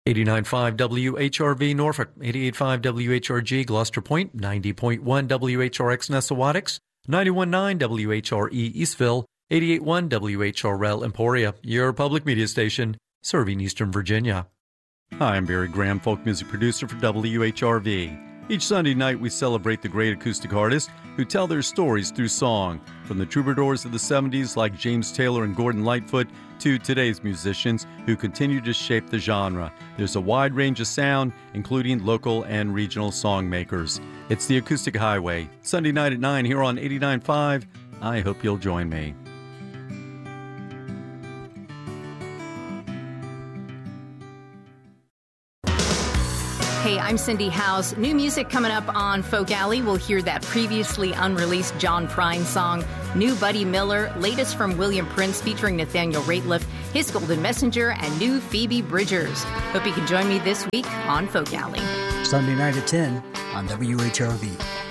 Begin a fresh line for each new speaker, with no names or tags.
89.5 WHRV Norfolk, 88.5 WHRG Gloucester Point, 90.1 WHRX Nessawaticks, 91.9 WHRE Eastville, 88.1 WHRL Emporia, your public media station serving Eastern Virginia. Hi, I'm Barry Graham, folk music producer for WHRV. Each Sunday night, we celebrate the great acoustic artists who tell their stories through song, from the troubadours of the 70s like James Taylor and Gordon Lightfoot to today's musicians who continue to shape the genre. There's a wide range of sound, including local and regional song makers. It's the Acoustic Highway, Sunday night at 9 here on 89.5. I hope you'll join me.
Hey, I'm Cindy House. New music coming up on Folk Alley. We'll hear that previously unreleased John Prine song, new Buddy Miller, latest from William Prince featuring Nathaniel Rateliff, his Golden Messenger, and new Phoebe Bridgers. Hope you can join me this week on Folk Alley.
Sunday night at 10 on WHRV.